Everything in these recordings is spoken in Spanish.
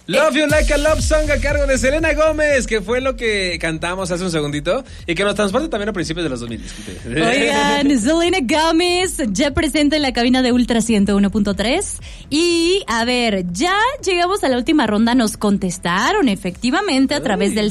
Love You Like a Love Song a cargo de Selena Gómez, que fue lo que cantamos hace un segundito y que nos transporta también a principios de los 2000. Oigan, Selena Gómez ya presente en la cabina de Ultra 101.3 y a ver, ya llegamos a la última ronda, nos contestaron efectivamente a través del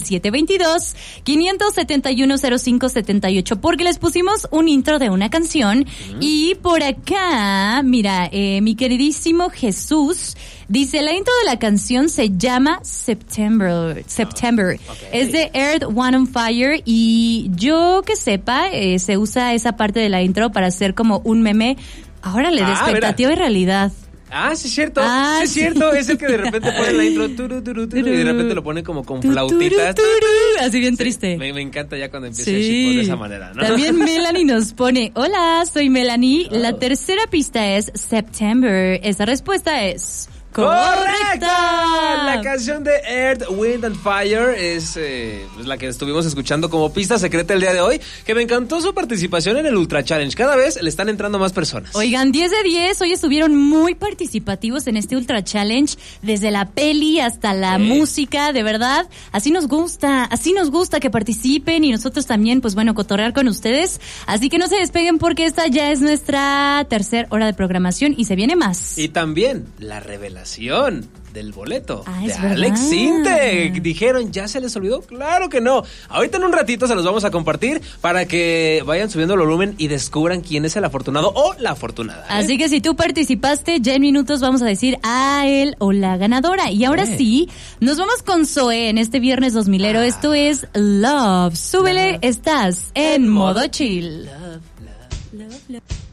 722-571-0578 porque les pusimos un intro de una canción y por acá, mira, mi queridísimo Jesús dice, la intro de la canción se llama September. Okay. Es de Earth, Wind and Fire y yo que sepa, se usa esa parte de la intro para hacer como un meme, ahora de expectativa y realidad. Sí es cierto, sí es cierto, es el que de repente pone la intro turu, turu, turu, y de repente lo pone como con flautitas. Así bien triste. Me encanta ya cuando empieza el chip de esa manera, ¿no? También Melanie nos pone, hola, soy Melanie, la tercera pista es September, esa respuesta es... ¡correcta! La canción de Earth, Wind and Fire es la que estuvimos escuchando como pista secreta el día de hoy, que me encantó su participación en el Ultra Challenge. Cada vez le están entrando más personas. Oigan, 10 de 10, hoy estuvieron muy participativos en este Ultra Challenge, desde la peli hasta la música, de verdad, así nos gusta que participen y nosotros también, pues bueno, cotorrear con ustedes. Así que no se despeguen porque esta ya es nuestra tercera hora de programación y se viene más. Y también la revelación del boleto de verdad. Alex Sintek. Dijeron, ¿ya se les olvidó? Claro que no. Ahorita en un ratito se los vamos a compartir para que vayan subiendo el volumen y descubran quién es el afortunado o la afortunada. Así que si tú participaste, ya en minutos vamos a decir a él o la ganadora. Y ahora sí, nos vamos con Zoé en este viernes 2000ero. Esto es Love. Súbele, estás en modo chill. Love, love, love.